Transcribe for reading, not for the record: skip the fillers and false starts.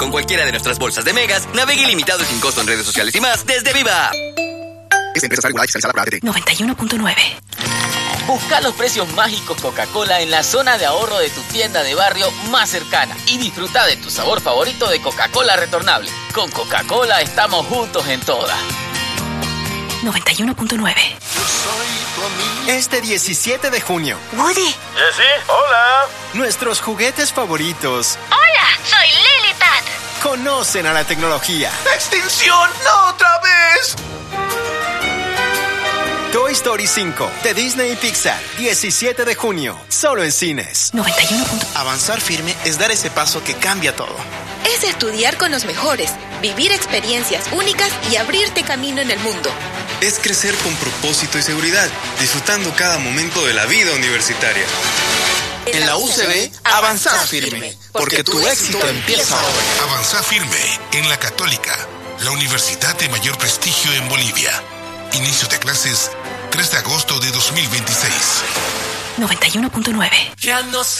Con cualquiera de nuestras bolsas de megas, navegue ilimitado y sin costo en redes sociales y más desde Viva. Esta empresa está regulada y fiscalizada por ATT. 91.9. Busca los precios mágicos Coca-Cola en la zona de ahorro de tu tienda de barrio más cercana y disfruta de tu sabor favorito de Coca-Cola retornable. Con Coca-Cola estamos juntos en todas. 91.9. Este 17 de junio. Woody. Jessie, hola. Nuestros juguetes favoritos. Hola, soy Lilipad. Conocen a la tecnología. ¡Extinción! ¡No otra vez! Toy Story 5 de Disney y Pixar, 17 de junio, solo en cines. 91. Avanzar firme es dar ese paso que cambia todo. Es estudiar con los mejores, vivir experiencias únicas y abrirte camino en el mundo. Es crecer con propósito y seguridad, disfrutando cada momento de la vida universitaria. En la UCB, avanzar firme, porque tu éxito empieza ahora. Avanzar firme en la Católica, la universidad de mayor prestigio en Bolivia. Inicio de clases 3 de agosto de 2026. 91.9. Ya no sé.